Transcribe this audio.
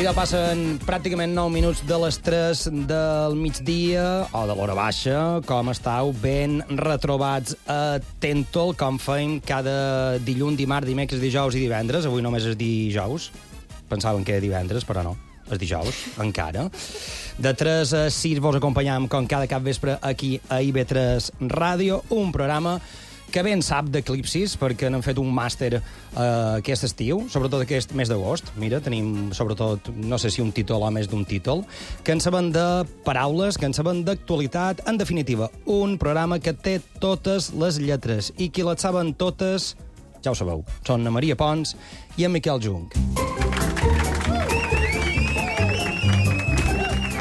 I ja passen pràcticament 9 minuts de les 3 del migdia, o de l'hora baixa. Com estàu? Ben retrobats a Tentol, com fem cada dilluns, dimarts, dimecres, dijous i divendres. Avui només és dijous. Pensaven que era divendres, però no. És dijous, encara. De 3 a 6 vos acompanyam, com cada cap vespre, aquí a IB3 Ràdio, un programa que ben sap d'eclipsis, perquè n'hem fet un màster aquest estiu, sobretot aquest mes d'agost. Mira, tenim, sobretot, no sé si un títol o més d'un títol, que en saben de paraules, que en saben d'actualitat. En definitiva, un programa que té totes les lletres, i qui les saben totes, ja ho sabeu, són na Maria Pons i en Miquel Jung.